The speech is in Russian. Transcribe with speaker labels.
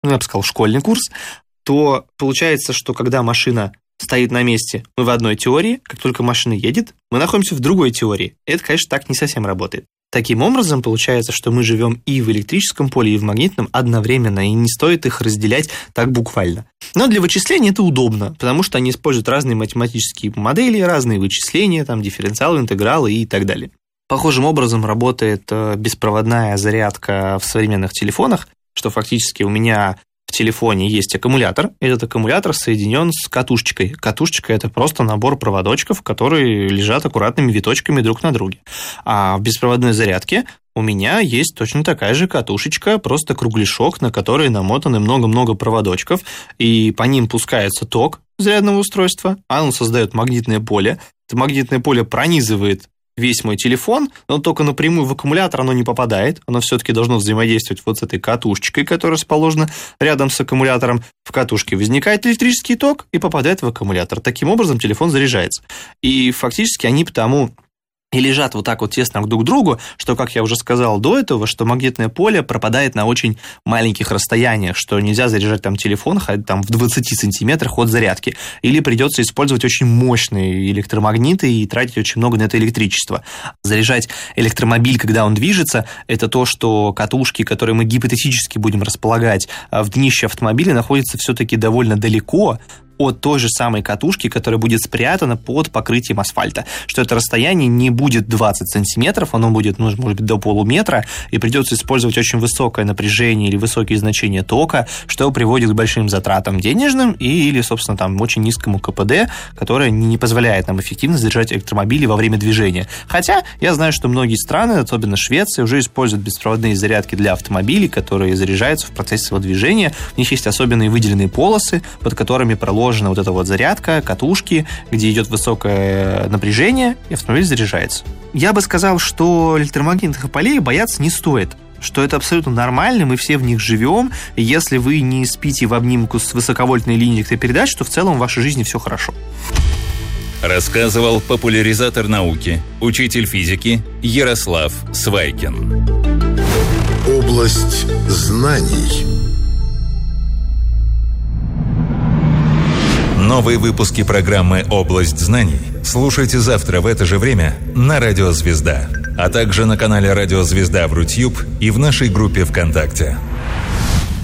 Speaker 1: я бы сказал, школьный курс, то получается, что когда машина стоит на месте, мы в одной теории, как только машина едет, мы находимся в другой теории. Это, конечно, так не совсем работает. Таким образом, получается, что мы живем и в электрическом поле, и в магнитном одновременно, и не стоит их разделять так буквально. Но для вычисления это удобно, потому что они используют разные математические модели, разные вычисления, там, дифференциалы, интегралы и так далее. Похожим образом работает беспроводная зарядка в современных телефонах, что фактически у меня в телефоне есть аккумулятор, этот аккумулятор соединен с катушечкой. Катушечка – это просто набор проводочков, которые лежат аккуратными виточками друг на друге. А в беспроводной зарядке у меня есть точно такая же катушечка, просто кругляшок, на который намотаны много-много проводочков, и по ним пускается ток зарядного устройства, а он создает магнитное поле. Это магнитное поле пронизывает весь мой телефон, но только напрямую в аккумулятор оно не попадает, оно все-таки должно взаимодействовать вот с этой катушечкой, которая расположена рядом с аккумулятором. В катушке возникает электрический ток и попадает в аккумулятор. Таким образом телефон заряжается. И фактически они потому и лежат вот так вот тесно друг к другу, что, как я уже сказал до этого, что магнитное поле пропадает на очень маленьких расстояниях, что нельзя заряжать там телефон там, в 20 сантиметрах от зарядки, или придется использовать очень мощные электромагниты и тратить очень много на это электричество. Заряжать электромобиль, когда он движется, это то, что катушки, которые мы гипотетически будем располагать в днище автомобиля, находятся все-таки довольно далеко от той же самой катушки, которая будет спрятана под покрытием асфальта, что это расстояние не будет 20 сантиметров, оно будет, может быть, до полуметра, и придется использовать очень высокое напряжение или высокие значения тока, что приводит к большим затратам денежным или, собственно, там, очень низкому КПД, которое не позволяет нам эффективно заряжать электромобили во время движения. Хотя я знаю, что многие страны, особенно Швеция, уже используют беспроводные зарядки для автомобилей, которые заряжаются в процессе своего движения. У них есть особенные выделенные полосы, под которыми проложена вот эта вот зарядка, катушки, где идет высокое напряжение, и автомобиль заряжается. Я бы сказал, что электромагнитных полей бояться не стоит, что это абсолютно нормально, мы все в них живем, и если вы не спите в обнимку с высоковольтной линией электропередач, то в целом в вашей жизни все хорошо.
Speaker 2: Рассказывал популяризатор науки, учитель физики Ярослав Свайкин.
Speaker 3: Область знаний.
Speaker 2: Новые выпуски программы «Область знаний» слушайте завтра в это же время на Радио Звезда, а также на канале Радио Звезда в Рутьюб и в нашей группе ВКонтакте.